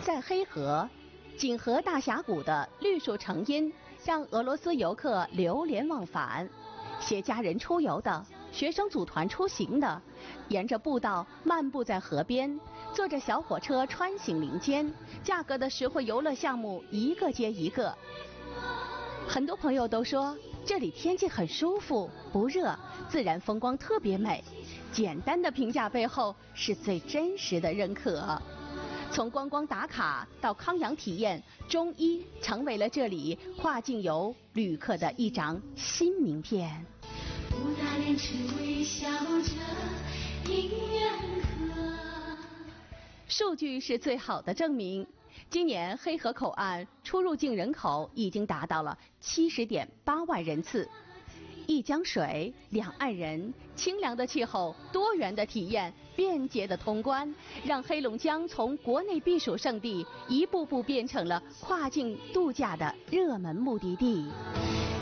在黑河，锦河大峡谷的绿树成荫，让俄罗斯游客流连忘返。携家人出游的，学生组团出行的，沿着步道漫步在河边，坐着小火车穿行林间，价格的实惠游乐项目一个接一个。很多朋友都说这里天气很舒服，不热，自然风光特别美。简单的评价背后是最真实的认可。从观光打卡到康养体验，中医成为了这里跨境游旅客的一张新名片。 不打脸只微笑着迎人河。 数据是最好的证明。今年黑河口岸出入境人口已经达到了70.8万人次。一江水，两岸人，清凉的气候，多元的体验，便捷的通关，让黑龙江从国内避暑胜地一步步变成了跨境度假的热门目的地。